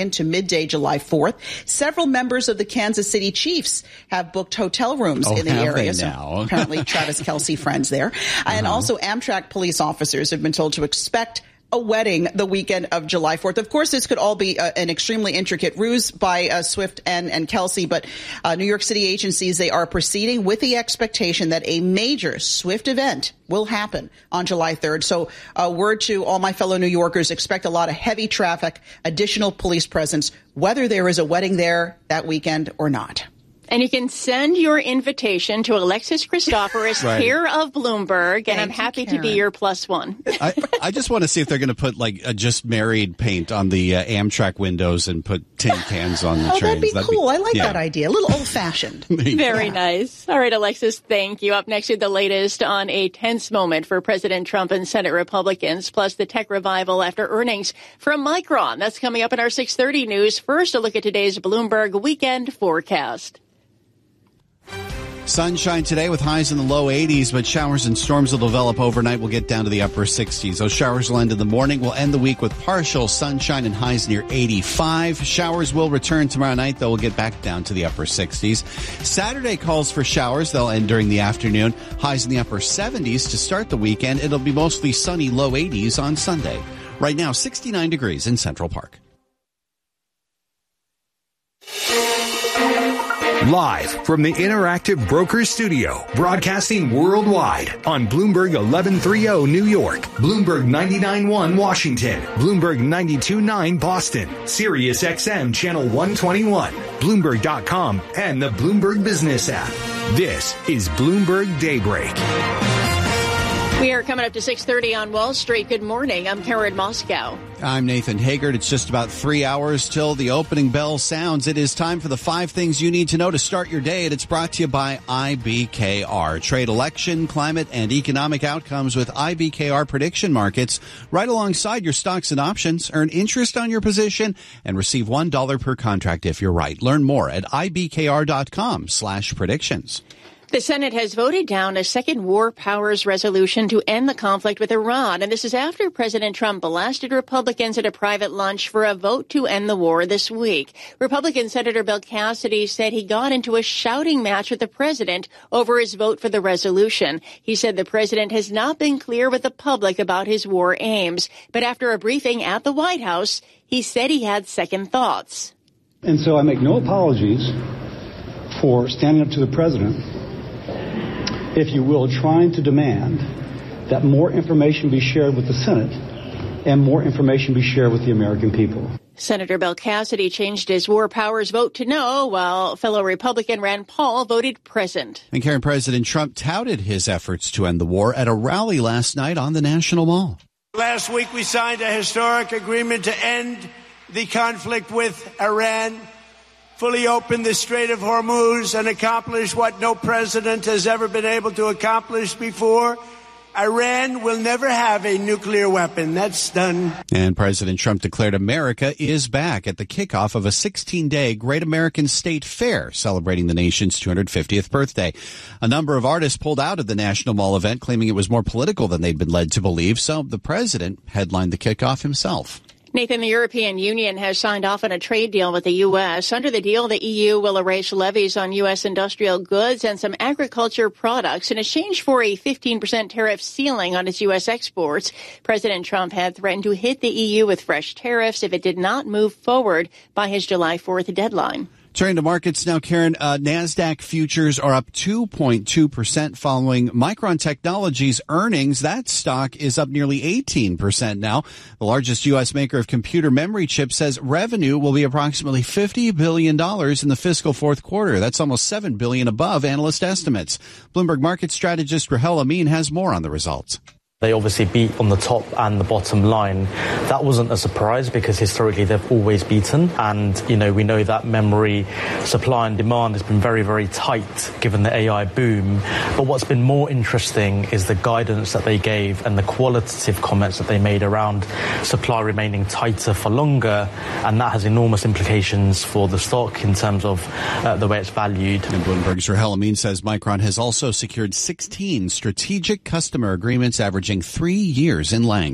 2nd to midday July 4th. Several members of the Kansas City Chiefs have booked hotel rooms in the area. So apparently Travis Kelce friends there. And also Amtrak police officers have been told to expect a wedding the weekend of July 4th. Of course, this could all be an extremely intricate ruse by Swift and Kelce, but New York City agencies, they are proceeding with the expectation that a major Swift event will happen on July 3rd. So word to all my fellow New Yorkers, expect a lot of heavy traffic, additional police presence, whether there is a wedding there that weekend or not. And you can send your invitation to Alexis Christoforous, care of Bloomberg, and I'm happy to be your plus one. I just want to see if they're going to put like a just married paint on the Amtrak windows and put tin cans on the trains. That'd be cool. I like that idea. A little old-fashioned. Very nice. All right, Alexis, thank you. Up next with the latest on a tense moment for President Trump and Senate Republicans, plus the tech revival after earnings from Micron. That's coming up in our 6:30 news. First, a look at today's Bloomberg weekend forecast. Sunshine today with highs in the low 80s, but showers and storms will develop overnight. We'll get down to the upper 60s. Those showers will end in the morning. We'll end the week with partial sunshine and highs near 85. Showers will return tomorrow night, though we'll get back down to the upper 60s. Saturday calls for showers. They'll end during the afternoon. Highs in the upper 70s to start the weekend. It'll be mostly sunny, low 80s on Sunday. Right now, 69 degrees in Central Park. Live from the Interactive Brokers Studio, broadcasting worldwide on Bloomberg 1130 New York, Bloomberg 99.1 Washington, Bloomberg 92.9 Boston, Sirius XM Channel 121, Bloomberg.com, and the Bloomberg Business app. This is Bloomberg Daybreak. We are coming up to 6:30 on Wall Street. Good morning. I'm Karen Moscow. I'm Nathan Haggard. It's just about 3 hours till the opening bell sounds. It is time for the 5 things you need to know to start your day, and it's brought to you by IBKR. Trade election, climate, and economic outcomes with IBKR prediction markets. Right alongside your stocks and options, earn interest on your position and receive $1 per contract if you're right. Learn more at ibkr.com/predictions. The Senate has voted down a second war powers resolution to end the conflict with Iran. And this is after President Trump blasted Republicans at a private lunch for a vote to end the war this week. Republican Senator Bill Cassidy said he got into a shouting match with the president over his vote for the resolution. He said the president has not been clear with the public about his war aims. But after a briefing at the White House, he said he had second thoughts. And so I make no apologies for standing up to the president, if you will, trying to demand that more information be shared with the Senate and more information be shared with the American people. Senator Bill Cassidy changed his war powers vote to no, while fellow Republican Rand Paul voted present. And Karen, President Trump touted his efforts to end the war at a rally last night on the National Mall. Last week we signed a historic agreement to end the conflict with Iran, fully open the Strait of Hormuz, and accomplish what no president has ever been able to accomplish before. Iran will never have a nuclear weapon. That's done. And President Trump declared America is back at the kickoff of a 16-day Great American State Fair celebrating the nation's 250th birthday. A number of artists pulled out of the National Mall event, claiming it was more political than they'd been led to believe, so the president headlined the kickoff himself. Nathan, the European Union has signed off on a trade deal with the U.S. Under the deal, the EU will erase levies on U.S. industrial goods and some agriculture products in exchange for a 15% tariff ceiling on its U.S. exports. President Trump had threatened to hit the EU with fresh tariffs if it did not move forward by his July 4th deadline. Turning to markets now, Karen, NASDAQ futures are up 2.2% following Micron Technology's earnings. That stock is up nearly 18% now. The largest U.S. maker of computer memory chips says revenue will be approximately $50 billion in the fiscal fourth quarter. That's almost $7 billion above analyst estimates. Bloomberg market strategist Rahel Amin has more on the results. They obviously beat on the top and the bottom line. That wasn't a surprise because historically they've always beaten. And, we know that memory supply and demand has been very, very tight given the AI boom. But what's been more interesting is the guidance that they gave and the qualitative comments that they made around supply remaining tighter for longer. And that has enormous implications for the stock in terms of the way it's valued. And Bloomberg's Rahel Amin says Micron has also secured 16 strategic customer agreements averaging 3 years in length.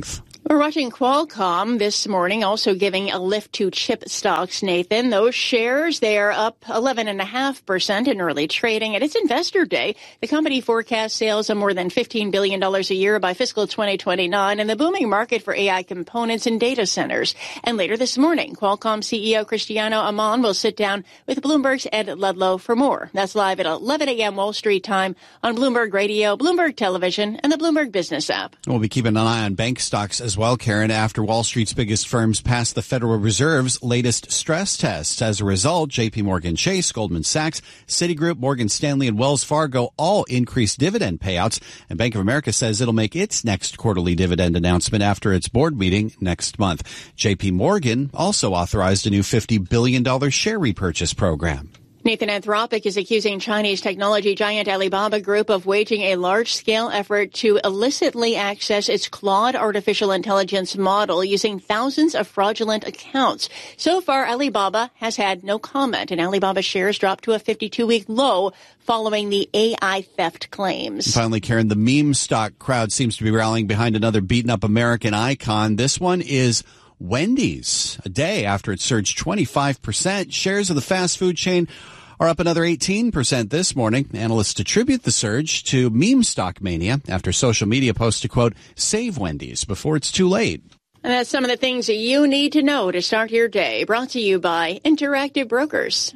We're watching Qualcomm this morning, also giving a lift to chip stocks, Nathan. Those shares, they are up 11.5% in early trading. At its investor day, the company forecasts sales of more than $15 billion a year by fiscal 2029 and the booming market for AI components and data centers. And later this morning, Qualcomm CEO Cristiano Amon will sit down with Bloomberg's Ed Ludlow for more. That's live at 11 a.m. Wall Street time on Bloomberg Radio, Bloomberg Television, and the Bloomberg Business app. We'll be keeping an eye on bank stocks as well, Karen, after Wall Street's biggest firms passed the Federal Reserve's latest stress tests. As a result, JP Morgan Chase, Goldman Sachs, Citigroup, Morgan Stanley, and Wells Fargo all increased dividend payouts. And Bank of America says it'll make its next quarterly dividend announcement after its board meeting next month. JP Morgan also authorized a new $50 billion share repurchase program. Nathan, Anthropic is accusing Chinese technology giant Alibaba Group of waging a large-scale effort to illicitly access its Claude artificial intelligence model using thousands of fraudulent accounts. So far, Alibaba has had no comment, and Alibaba shares dropped to a 52-week low following the AI theft claims. Finally, Karen, the meme stock crowd seems to be rallying behind another beaten-up American icon. This one is Wendy's. A day after it surged 25%, shares of the fast food chain are up another 18% this morning. Analysts attribute the surge to meme stock mania after social media posts to, quote, save Wendy's before it's too late. And that's some of the things that you need to know to start your day. Brought to you by Interactive Brokers.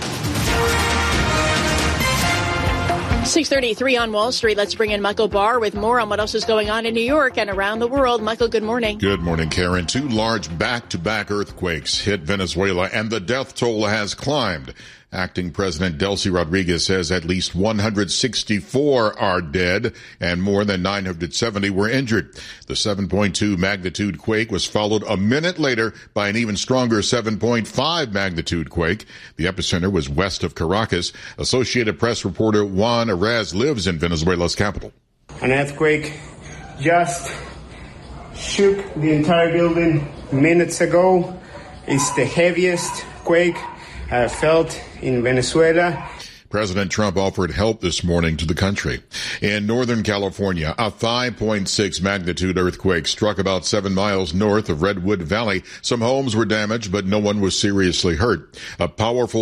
6:33 on Wall Street. Let's bring in Michael Barr with more on what else is going on in New York and around the world. Michael, good morning. Good morning, Karen. Two large back-to-back earthquakes hit Venezuela, and the death toll has climbed. Acting President Delcy Rodriguez says at least 164 are dead and more than 970 were injured. The 7.2 magnitude quake was followed a minute later by an even stronger 7.5 magnitude quake. The epicenter was west of Caracas. Associated Press reporter Juan Arez lives in Venezuela's capital. An earthquake just shook the entire building minutes ago. It's the heaviest quake I have felt in Venezuela. President Trump offered help this morning to the country. In Northern California, a 5.6 magnitude earthquake struck about 7 miles north of Redwood Valley. Some homes were damaged, but no one was seriously hurt. A powerful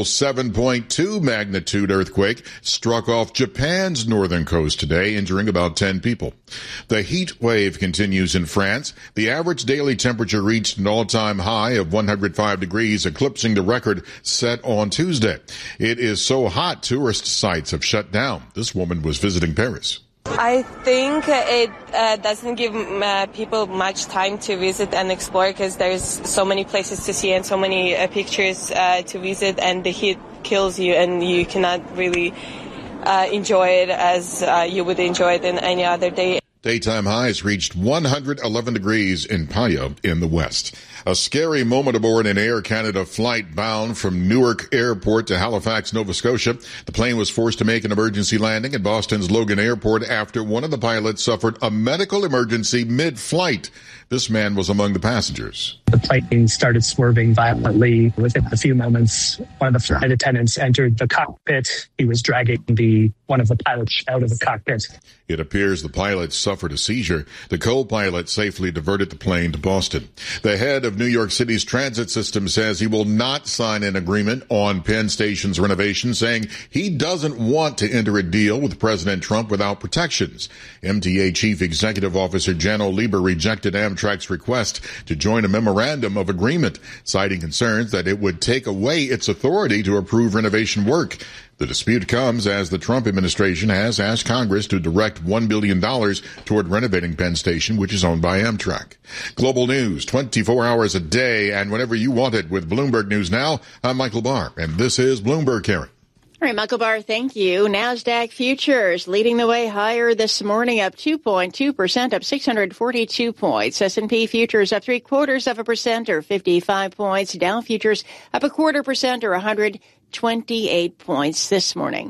7.2 magnitude earthquake struck off Japan's northern coast today, injuring about 10 people. The heat wave continues in France. The average daily temperature reached an all-time high of 105 degrees, eclipsing the record set on Tuesday. It is so hot, tourist sites have shut down. This woman was visiting Paris. I think it doesn't give people much time to visit and explore because there's so many places to see and so many pictures to visit, and the heat kills you and you cannot really enjoy it as you would enjoy it in any other day. Daytime highs reached 111 degrees in Payo in the west. A scary moment aboard an Air Canada flight bound from Newark Airport to Halifax, Nova Scotia. The plane was forced to make an emergency landing at Boston's Logan Airport after one of the pilots suffered a medical emergency mid-flight. This man was among the passengers. The plane started swerving violently. Within a few moments, one of the flight attendants entered the cockpit. He was dragging one of the pilots out of the cockpit. It appears the pilot suffered a seizure. The co-pilot safely diverted the plane to Boston. The head of New York City's transit system says he will not sign an agreement on Penn Station's renovation, saying he doesn't want to enter a deal with President Trump without protections. MTA Chief Executive Officer Janno Lieber rejected Amtrak's request to join a memorandum of agreement, citing concerns that it would take away its authority to approve renovation work. The dispute comes as the Trump administration has asked Congress to direct $1 billion toward renovating Penn Station, which is owned by Amtrak. Global news, 24 hours a day and whenever you want it with Bloomberg News Now. I'm Michael Barr, and this is Bloomberg, Karen. All right, Michael Barr, thank you. NASDAQ futures leading the way higher this morning, up 2.2%, up 642 points. S&P futures up 0.75% or 55 points. Dow futures up 0.25% or 128 points this morning.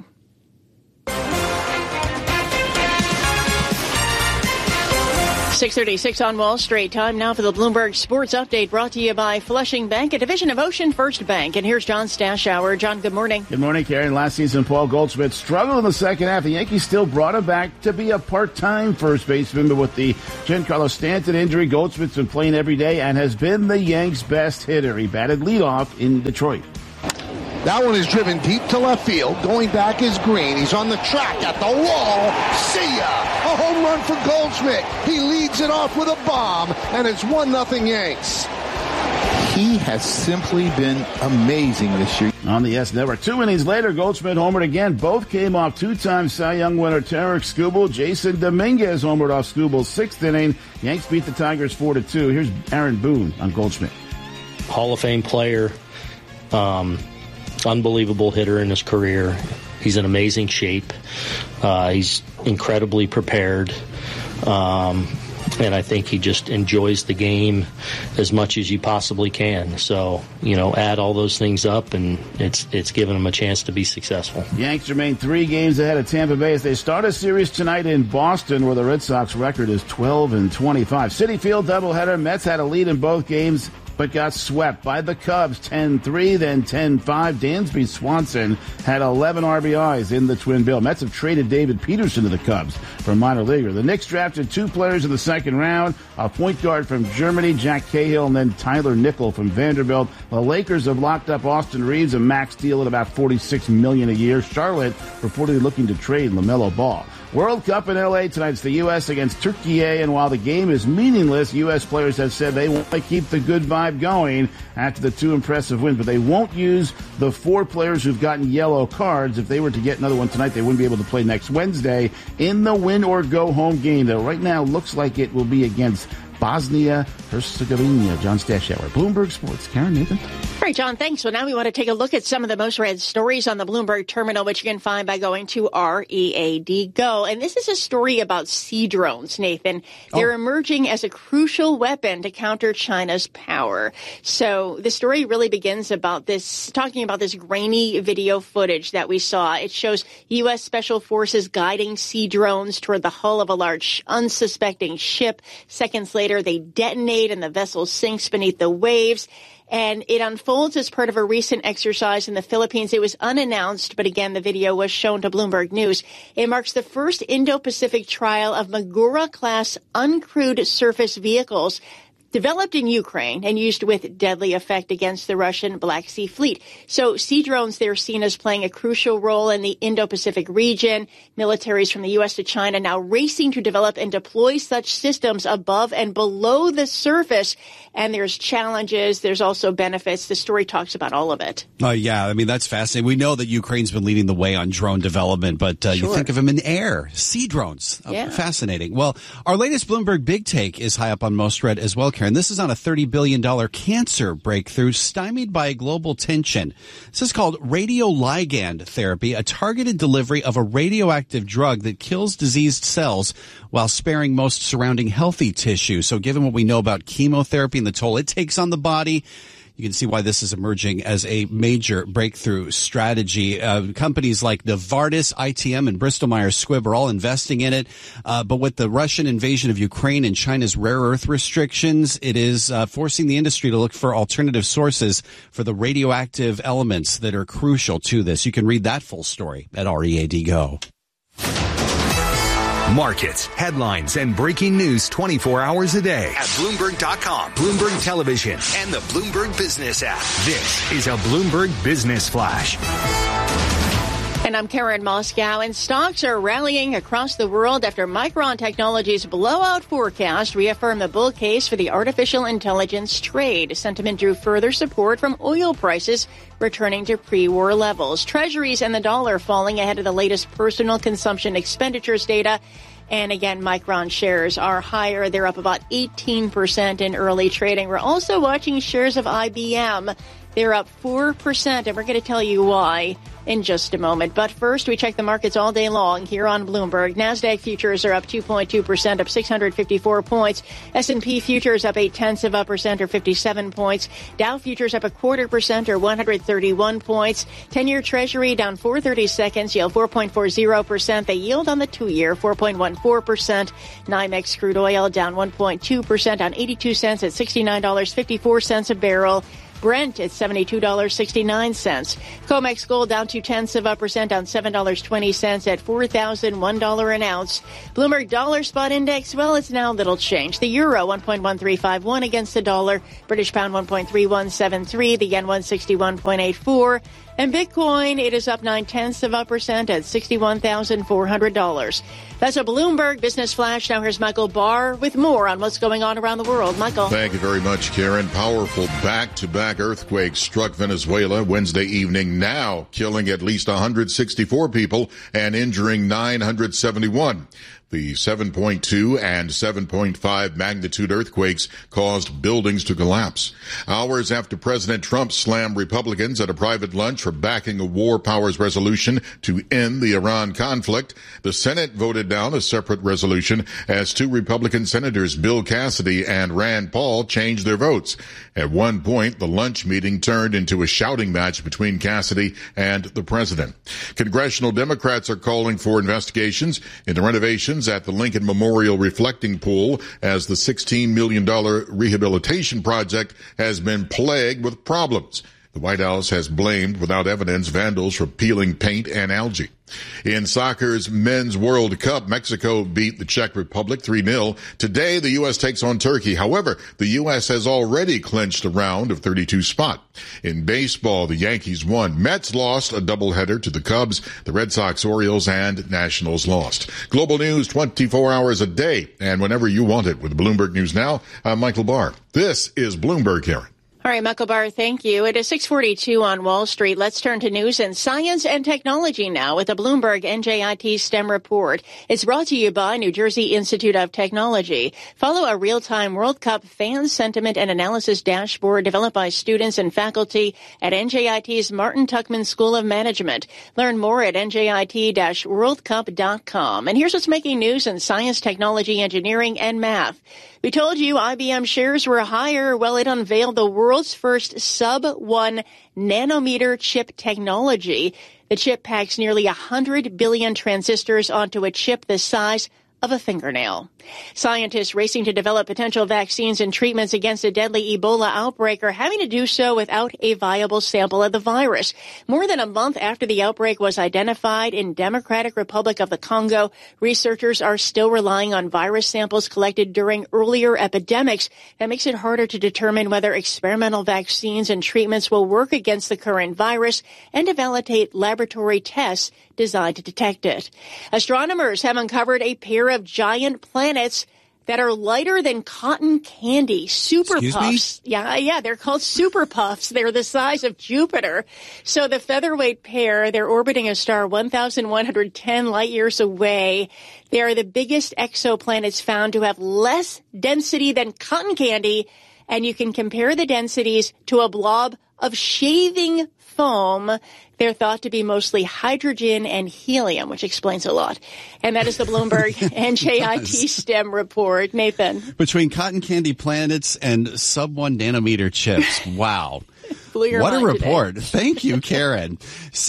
6:36 on Wall Street. Time now for the Bloomberg Sports Update, brought to you by Flushing Bank, a division of Ocean First Bank. And here's John Stashower. John, good morning. Good morning, Karen. Last season, Paul Goldschmidt struggled in the second half. The Yankees still brought him back to be a part-time first baseman, but with the Giancarlo Stanton injury, Goldschmidt's been playing every day and has been the Yanks' best hitter. He batted leadoff in Detroit. That one is driven deep to left field. Going back is Green. He's on the track at the wall. See ya! A home run for Goldschmidt. He leads it off with a bomb, and it's 1-0 Yanks. He has simply been amazing this year. On the S Network, 2 innings later, Goldschmidt homered again. Both came off two-time Cy Young winner Tarek Skubal. Jason Dominguez homered off Skubal's 6th inning. Yanks beat the Tigers 4-2. Here's Aaron Boone on Goldschmidt. Hall of Fame player. Unbelievable hitter in his career. He's in amazing shape. He's incredibly prepared. And I think he just enjoys the game as much as you possibly can. So, add all those things up, and it's given him a chance to be successful. Yanks remain 3 games ahead of Tampa Bay as they start a series tonight in Boston, where the Red Sox record is 12-25. Citi Field doubleheader. Mets had a lead in both games, but got swept by the Cubs 10-3, then 10-5. Dansby Swanson had 11 RBIs in the twin bill. Mets have traded David Peterson to the Cubs for a minor leaguer. The Knicks drafted 2 players in the second round, a point guard from Germany, Jack Cahill, and then Tyler Nickel from Vanderbilt. The Lakers have locked up Austin Reeves, a max deal at about $46 million a year. Charlotte reportedly looking to trade LaMelo Ball. World Cup in L.A. tonight. It's the U.S. against Turkey, and while the game is meaningless, U.S. players have said they want to keep the good vibe going after the 2 impressive wins, but they won't use the 4 players who've gotten yellow cards. If they were to get another one tonight, they wouldn't be able to play next Wednesday in the win-or-go-home game that right now looks like it will be against Bosnia-Herzegovina. John Stashower, Bloomberg Sports. Karen, Nathan. All right, John, thanks. Well, now we want to take a look at some of the most read stories on the Bloomberg terminal, which you can find by going to READ Go. And this is a story about sea drones, Nathan. They're emerging as a crucial weapon to counter China's power. So the story really begins talking about this grainy video footage that we saw. It shows U.S. Special Forces guiding sea drones toward the hull of a large unsuspecting ship. Seconds later, they detonate and the vessel sinks beneath the waves. And it unfolds as part of a recent exercise in the Philippines. It was unannounced, but again, the video was shown to Bloomberg News. It marks the first Indo-Pacific trial of Magura-class uncrewed surface vehicles developed in Ukraine and used with deadly effect against the Russian Black Sea Fleet. So sea drones, they're seen as playing a crucial role in the Indo-Pacific region. Militaries from the U.S. to China now racing to develop and deploy such systems above and below the surface. And there's challenges. There's also benefits. The story talks about all of it. Yeah, I mean, that's fascinating. We know that Ukraine's been leading the way on drone development, but you think of them in air, sea drones. Fascinating. Well, our latest Bloomberg Big Take is high up on most read as well, Karen. This is on a $30 billion cancer breakthrough stymied by global tension. This is called radioligand therapy, a targeted delivery of a radioactive drug that kills diseased cells while sparing most surrounding healthy tissue. So given what we know about chemotherapy and the toll it takes on the body, you can see why this is emerging as a major breakthrough strategy. Companies like Novartis, ITM, and Bristol-Myers Squibb are all investing in it. But with the Russian invasion of Ukraine and China's rare earth restrictions, it is forcing the industry to look for alternative sources for the radioactive elements that are crucial to this. You can read that full story at READ Go. Markets, headlines, and breaking news 24 hours a day at Bloomberg.com, Bloomberg Television, and the Bloomberg Business app. This is a Bloomberg Business Flash. And I'm Karen Moscow, and stocks are rallying across the world after Micron Technology's blowout forecast reaffirmed the bull case for the artificial intelligence trade. Sentiment drew further support from oil prices returning to pre-war levels. Treasuries and the dollar falling ahead of the latest personal consumption expenditures data. And again, Micron shares are higher. They're up about 18% in early trading. We're also watching shares of IBM. They're up 4%, and we're going to tell you why in just a moment. But first, we check the markets all day long here on Bloomberg. NASDAQ futures are up 2.2%, up 654 points. S&P futures up 0.8% or 57 points. Dow futures up 0.25% or 131 points. 10-year Treasury down 4/32, yield 4.40%. The yield on the 2-year 4.14%. NYMEX crude oil down 1.2%, down 82 cents at $69.54 a barrel. Brent at $72.69. COMEX gold down 0.2%, down $7.20 at $4,001 an ounce. Bloomberg dollar spot index, well, it's now little change. The euro 1.1351 against the dollar. British pound 1.3173. The yen 161.84. And Bitcoin, it is up 0.9% at $61,400. That's a Bloomberg Business Flash. Now here's Michael Barr with more on what's going on around the world. Michael. Thank you very much, Karen. Powerful back-to-back earthquakes struck Venezuela Wednesday evening, now killing at least 164 people and injuring 971. The 7.2 and 7.5 magnitude earthquakes caused buildings to collapse. Hours after President Trump slammed Republicans at a private lunch for backing a war powers resolution to end the Iran conflict, the Senate voted down a separate resolution as 2 Republican senators, Bill Cassidy and Rand Paul, changed their votes. At one point, the lunch meeting turned into a shouting match between Cassidy and the president. Congressional Democrats are calling for investigations into renovations at the Lincoln Memorial Reflecting Pool as the $16 million rehabilitation project has been plagued with problems. The White House has blamed, without evidence, vandals for peeling paint and algae. In soccer's Men's World Cup, Mexico beat the Czech Republic 3-0. Today, the U.S. takes on Turkey. However, the U.S. has already clinched a round of 32 spot. In baseball, the Yankees won. Mets lost a doubleheader to the Cubs. The Red Sox, Orioles, and Nationals lost. Global news 24 hours a day and whenever you want it with Bloomberg News Now. I'm Michael Barr. This is Bloomberg, Karen. All right, Michael Barr, thank you. It is 6:42 on Wall Street. Let's turn to news and science and technology now with the Bloomberg NJIT STEM report. It's brought to you by New Jersey Institute of Technology. Follow a real-time World Cup fan sentiment and analysis dashboard developed by students and faculty at NJIT's Martin Tuckman School of Management. Learn more at njit-worldcup.com. And here's what's making news in science, technology, engineering, and math. We told you IBM shares were higher. Well, it unveiled the world's first sub-1 nanometer chip technology. The chip packs nearly 100 billion transistors onto a chip the size of a fingernail. Scientists racing to develop potential vaccines and treatments against a deadly Ebola outbreak are having to do so without a viable sample of the virus. More than a month after the outbreak was identified in Democratic Republic of the Congo, researchers are still relying on virus samples collected during earlier epidemics. That makes it harder to determine whether experimental vaccines and treatments will work against the current virus and to validate laboratory tests designed to detect it. Astronomers have uncovered a pair of giant planets that are lighter than cotton candy. Super puffs. Yeah, they're called super puffs. They're the size of Jupiter. So the featherweight pair, they're orbiting a star 1,110 light years away. They are the biggest exoplanets found to have less density than cotton candy, and you can compare the densities to a blob of shaving foam. They're thought to be mostly hydrogen and helium, which explains a lot. And that is the Bloomberg NJIT STEM report. Nathan. Between cotton candy planets and sub-1 nanometer chips. Wow. What a report. Today. Thank you, Karen.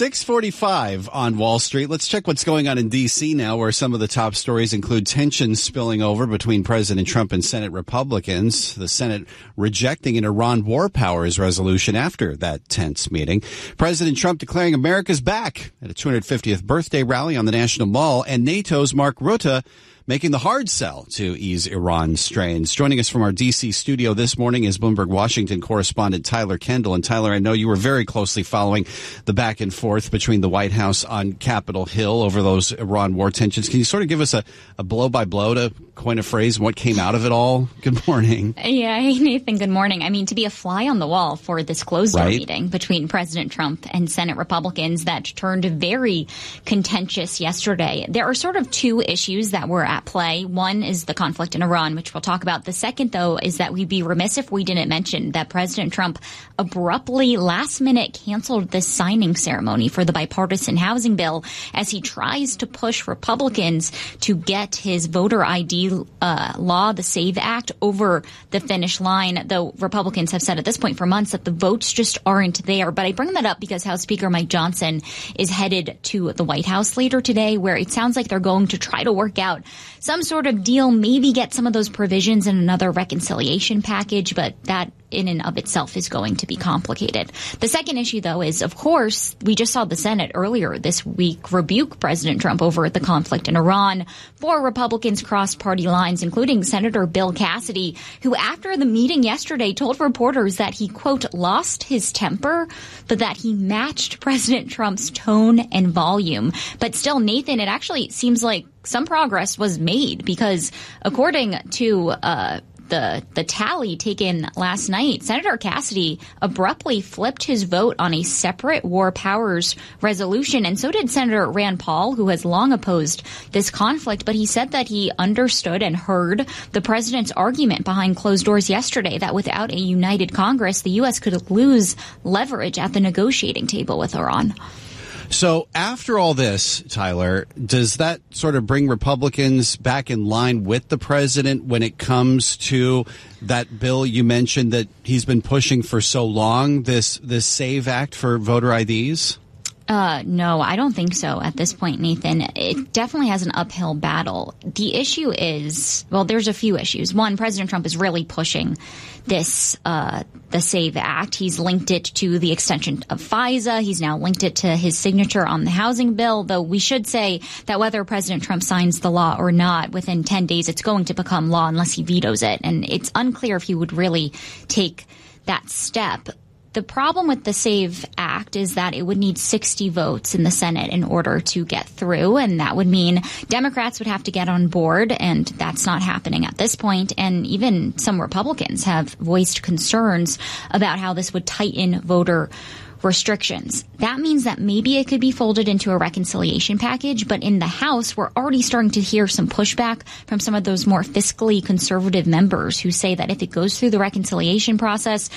6:45 on Wall Street. Let's check what's going on in D.C. now, where some of the top stories include tensions spilling over between President Trump and Senate Republicans. The Senate rejecting an Iran war powers resolution after that tense meeting. President Trump declaring America's back at a 250th birthday rally on the National Mall, and NATO's Mark Rutte making the hard sell to ease Iran strains. Joining us from our D.C. studio this morning is Bloomberg Washington correspondent Tyler Kendall. And Tyler, I know you were very closely following the back and forth between the White House on Capitol Hill over those Iran war tensions. Can you sort of give us a blow-by-blow to coin a phrase, what came out of it all? Good morning. Yeah, hey, Nathan, good morning. I mean, to be a fly on the wall for this closed-door meeting between President Trump and Senate Republicans that turned very contentious yesterday. There are sort of two issues that were at play. One is the conflict in Iran, which we'll talk about. The second, though, is that we'd be remiss if we didn't mention that President Trump abruptly, last minute, canceled the signing ceremony for the bipartisan housing bill as he tries to push Republicans to get his voter ID law, the SAVE Act, over the finish line, though Republicans have said at this point for months that the votes just aren't there. But I bring that up because House Speaker Mike Johnson is headed to the White House later today, where it sounds like they're going to try to work out some sort of deal, maybe get some of those provisions in another reconciliation package, but that in and of itself is going to be complicated. The second issue, though, is, of course, we just saw the Senate earlier this week rebuke President Trump over the conflict in Iran. 4 Republicans crossed party lines, including Senator Bill Cassidy, who after the meeting yesterday told reporters that he, quote, lost his temper, but that he matched President Trump's tone and volume. But still, Nathan, it actually seems like some progress was made because according to the tally taken last night, Senator Cassidy abruptly flipped his vote on a separate war powers resolution, and so did Senator Rand Paul, who has long opposed this conflict. But he said that he understood and heard the president's argument behind closed doors yesterday that without a united Congress, the U.S. could lose leverage at the negotiating table with Iran. So after all this, Tyler, does that sort of bring Republicans back in line with the president when it comes to that bill you mentioned that he's been pushing for so long, this SAVE Act for voter IDs? No, I don't think so at this point, Nathan. It definitely has an uphill battle. The issue is, well, there's a few issues. One, President Trump is really pushing this, the SAVE Act. He's linked it to the extension of FISA. He's now linked it to his signature on the housing bill, though we should say that whether President Trump signs the law or not, within 10 days, it's going to become law unless he vetoes it. And it's unclear if he would really take that step. The problem with the SAVE Act is that it would need 60 votes in the Senate in order to get through, and that would mean Democrats would have to get on board, and that's not happening at this point. And even some Republicans have voiced concerns about how this would tighten voter restrictions. That means that maybe it could be folded into a reconciliation package, but in the House, we're already starting to hear some pushback from some of those more fiscally conservative members who say that if it goes through the reconciliation process,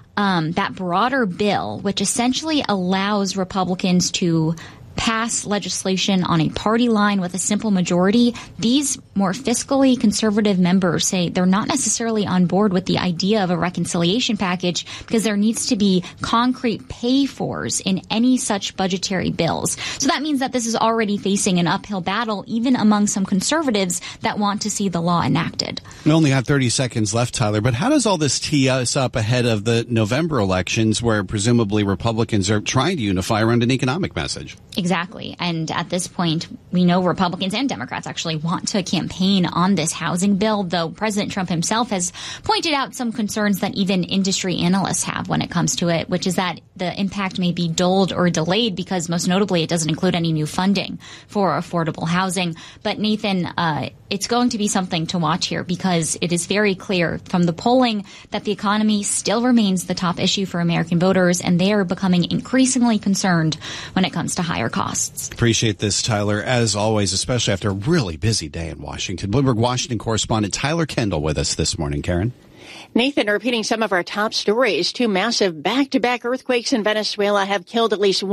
that broader bill, which essentially allows Republicans to pass legislation on a party line with a simple majority, these more fiscally conservative members say they're not necessarily on board with the idea of a reconciliation package because there needs to be concrete pay-fors in any such budgetary bills. So that means that this is already facing an uphill battle, even among some conservatives that want to see the law enacted. We only have 30 seconds left, Tyler, but how does all this tee us up ahead of the November elections where presumably Republicans are trying to unify around an economic message? Exactly. And at this point, we know Republicans and Democrats actually want to campaign on this housing bill, though President Trump himself has pointed out some concerns that even industry analysts have when it comes to it, which is that the impact may be dulled or delayed because most notably it doesn't include any new funding for affordable housing. But Nathan, it's going to be something to watch here because it is very clear from the polling that the economy still remains the top issue for American voters, and they are becoming increasingly concerned when it comes to higher costs. Appreciate this, Tyler, as always, especially after a really busy day in Washington. Bloomberg Washington correspondent Tyler Kendall with us this morning. Karen? Nathan, repeating some of our top stories, 2 massive back-to-back earthquakes in Venezuela have killed at least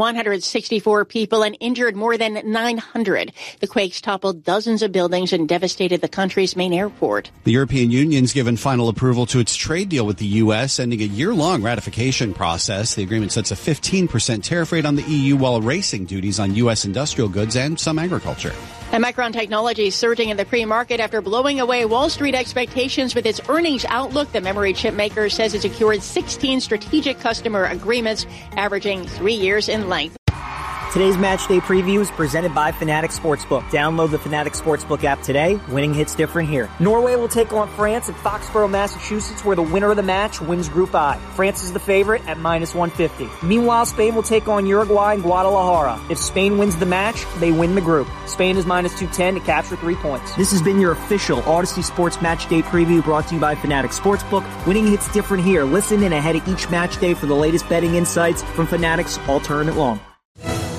164 people and injured more than 900. The quakes toppled dozens of buildings and devastated the country's main airport. The European Union's given final approval to its trade deal with the U.S., ending a year-long ratification process. The agreement sets a 15% tariff rate on the EU while erasing duties on U.S. industrial goods and some agriculture. And Micron Technology is surging in the pre-market after blowing away Wall Street expectations with its earnings outlook. The memory chip maker says it secured 16 strategic customer agreements, averaging 3 years in length. Today's match day preview is presented by Fanatics Sportsbook. Download the Fanatics Sportsbook app today. Winning hits different here. Norway will take on France at Foxborough, Massachusetts, where the winner of the match wins Group I. France is the favorite at -150. Meanwhile, Spain will take on Uruguay in Guadalajara. If Spain wins the match, they win the group. Spain is -210 to capture 3 points. This has been your official Odyssey Sports Match Day preview brought to you by Fanatics Sportsbook. Winning hits different here. Listen in ahead of each match day for the latest betting insights from Fanatics all tournament long.